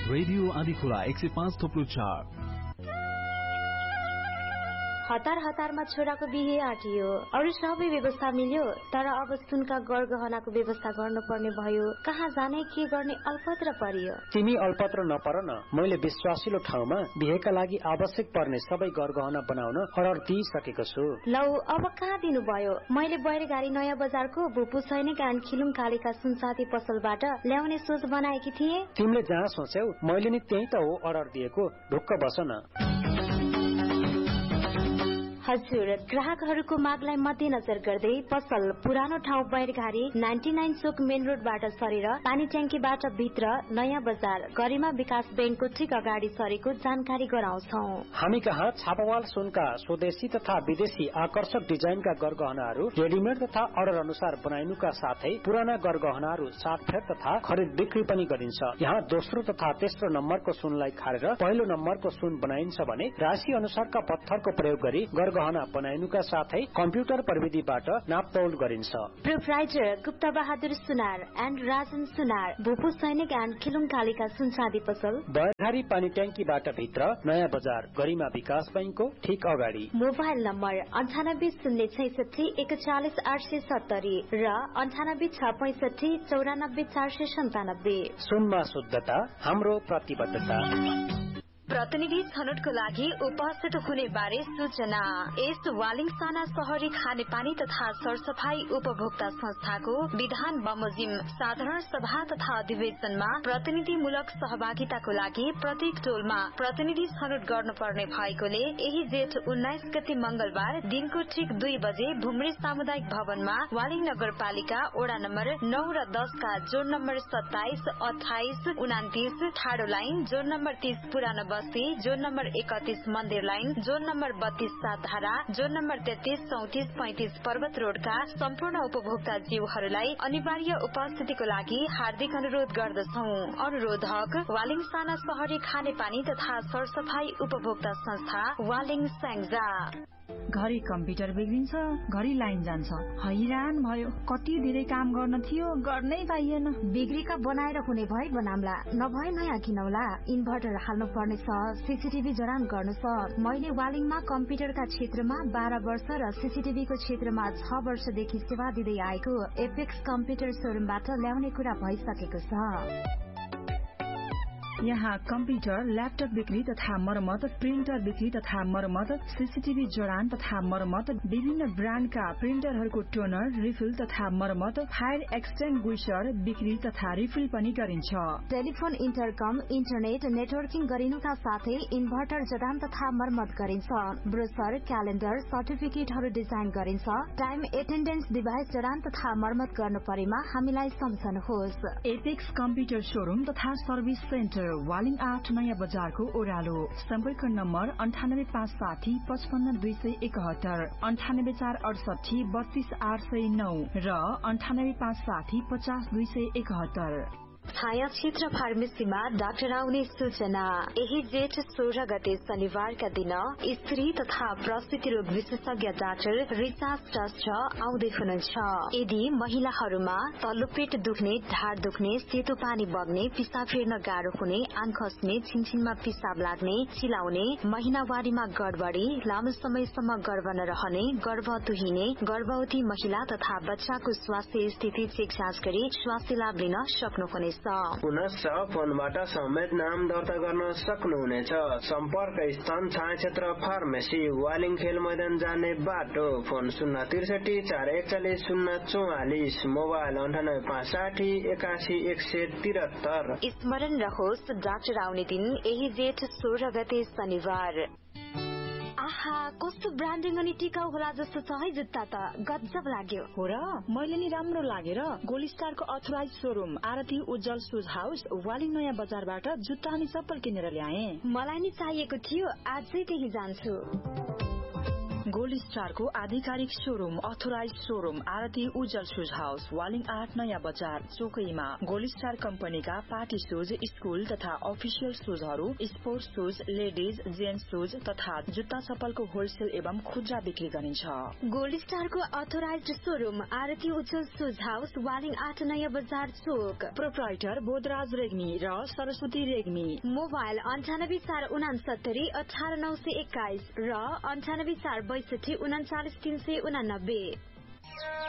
Radio Andhikhola 105.4। हतारमा छोराको बिहे आँटियो, अरू सबै व्यवस्था मिल्यो, तर अब सुनका गरगहनाको व्यवस्था गर्नुपर्ने भयो। कहाँ जाने के गर्ने अल्पत्र परियो। तिमी अल्पत्र नपर न, मैले विश्वासिलो ठाउँमा बिहेका लागि आवश्यक पर्ने सबै गरगहना बनाउन अर्डर दिइसकेको छु। लौ अब कहाँ दिनु भयो? मैले बैरगाडी नयाँ बजारको भुपु सैनिक एन्ड खिलुङ कालीका सुनसादी पसलबाट ल्याउने सोच बनाएकी थिए। तिमीले जहाँ सोच्यौ मैले नि त्यही त हो अर्डर दिएको, ढुक्क बस न। हजुर, ग्राहकहरूको मागलाई मध्यनजर गर्दै पसल पुरानो ठाउँ बैरघारी 99 चोक मेन रोडबाट सरेर पानी ट्याङ्कीबाट भित्र नयाँ बजार गरिमा विकास बैंकको ठिक अगाडि सरेको जानकारी गराउँछौ। हामी कहाँ छापावाल सुनका स्वदेशी तथा विदेशी आकर्षक डिजाइनका गरगहनाहरू रेडिमेड तथा अर्डर अनुसार बनाइनुका साथै पुराना गरगहनाहरू साटफेर तथा खरिद बिक्री पनि गरिन्छ। यहाँ दोस्रो तथा तेस्रो नम्बरको सुनलाई खारेर पहिलो नम्बरको सुन बनाइन्छ भने राशि अनुसारका पत्थरको प्रयोग गरी गहना बनाइनुका साथै कम्प्युटर प्रविधिबाट नापतोल गरिन्छ। Proprietor Gupta Bahadur Sunar and Rajan सुनार, भूपू सैनिक एन्ड खिलुङ कालीका सुनसादी पसल बैरघारी पानी ट्याङ्कीबाट भित्र नयाँ बजार गरिमा विकास बैंकको ठीक अगाडि। मोबाइल नम्बर 980661 41870 र 9865 49497। सुनमा शुद्धता हाम्रो प्रतिबद्धता। प्रतिनिधि छनौटको लागि उपस्थित हुने बारे सूचना। यस वालिङसाना शहरी खानेपानी तथा सरसफाई उपभोक्ता संस्थाको विधान बमोजिम साधारण सभा तथा अधिवेशनमा प्रतिनिधिमूलक सहभागिताको लागि प्रत्येक टोलमा प्रतिनिधि छनौट गर्नुपर्ने भएकोले यही जेठ 19 गते मंगलबार दिनको ठीक 2 बजे भुमरी सामुदायिक भवनमा वालिङ नगरपालिका वडा नम्बर 9 र 10 का जोन नम्बर 27, 28, 29 ठाडो लाइन, जोन नम्बर 30 पुरानो जोन नम्बर 31 मन्दिर line, John number 32 Satdhara, John number 33, 34, 35 पर्वत रोडका सम्पूर्ण उपभोक्ता जीवहरूलाई अनिवार्य उपस्थितिको लागि हार्दिक अनुरोध गर्दछौ। अनुरोधक वालिङसाना शहरी खानेपानी तथा सरसफाई उपभोक्ता संस्था वालिङ स्याङ्जा। घरि कम्प्युटर बिग्रिन्छ, घरि लाइन जान्छ, हैरान भयो। कति धेरै काम गर्न थियो, गर्नै पाइएन। बिग्रीका बनाएर हुने भए बनाम्ला, नभए नयाँ किनौला। इन्भर्टर हाल्नु पर्ने छ, सीसीटीभी जडान गर्नु छ। मैले वालिङमा कम्प्युटरका क्षेत्रमा 12 वर्ष र सीसीटीभीको क्षेत्रमा 6 वर्षदेखि सेवा दिँदै आएको एपेक्स कम्प्युटर सोरुमबाट ल्याउने कुरा भइसकेको छ। यहाँ कम्प्युटर, ल्यापटप बिक्री तथा मरम्मत, प्रिन्टर बिक्री तथा मरम्मत, सीसीटीभी जडान तथा मरम्मत, विभिन्न ब्रान्डका प्रिन्टरहरूको टोनर, रिफिल तथा मरम्मत, फायर एक्सटिङ्ग्विशर बिक्री तथा रिफिल पनि गरिन्छ। टेलिफोन, इन्टरकम, इन्टरनेट नेटवर्किङ गरिनुका साथै इन्भर्टर जडान तथा मरम्मत गरिन्छ। ब्रोशर, क्यालेन्डर, सर्टिफिकेटहरू डिजाइन गरिन्छ। टाइम एटेन्डेन्स डिभाइस जडान तथा मरम्मत गर्नु परेमा हामीलाई सम्झनुहोस्। एपेक्स कम्प्युटर शोरूम तथा सर्भिस सेन्टर वालिङ 8 नयाँ बजारको ओह्रालो। सम्पर्क नम्बर 9856 55271, 98468 32809 र 98560 50271। छाया क्षेत्र फार्मेसीमा डाक्टर आउने सूचना। यही जेठ 16 गते शनिबारका दिन स्त्री तथा प्रसूति रोग विशेषज्ञ डाक्टर रिचार्ज ट्रस्ट आउँदै हुनुहुन्छ। यदि महिलाहरूमा तल्लो पेट दुख्ने, ढाड दुख्ने, सेतो पानी बग्ने, पिसाब फेर्न गाह्रो हुने, आङ खस्ने, छिनछिनमा पिसाब लाग्ने, चिलाउने, महिनावारीमा गडबडी, लामो समयसम्म गर्भ नरहने, गर्भ तुहिने, गर्भवती महिला तथा बच्चाको स्वास्थ्य स्थिति चेक जाँच गरी स्वास्थ्य लाभ लिन सक्नुहुनेछ। पुनश्च फोनबाट समेत नाम दर्ता गर्न सक्नुहुनेछ। सम्पर्क स्थान छाया क्षेत्र फार्मेसी, वालिङ खेल मैदान जाने बाटो। Phone 063 441 044, mobile 9856 81 173। स्मरण रहोस्, डाक्टर आउने दिन यही जेठ 16 गते शनिबार। आहा, कस्तो ब्रान्डिङ अनि टिकाउ होला जस्तो छ है जुत्ता त, गजब लाग्यो। हो र, मैले नि राम्रो लागेर गोल्ड स्टारको अथोराइज शोरूम आरती उज्जवल सुज हाउस वालिङ नयाँ बजारबाट जुत्ता अनि चप्पल किनेर ल्याए। मलाई नि चाहिएको थियो, आजै त्यही जान्छु। गोल्ड स्टारको आधिकारिक शोरूम अथोराइज शोरूम आरती उज्जवल शूज हाउस वालिङ 8 नयाँ बजार चोकैमा। गोल्ड स्टार कम्पनीका पार्टी शूज, स्कूल तथा official शूजहरू, sports shoes, ladies, gents shoes तथा जुत्ता चप्पलको होलसेल एवं खुद्रा बिक्री गरिन्छ। गोल्ड स्टारको अथोराइज शोरूम आरती उज्जवल शूज हाउस वालिङ 8 नयाँ बजार चोक। प्रोप्राइटर बोधराज रेग्मी र सरस्वती रेग्मी। मोबाइल 984669 18921 र 984662 389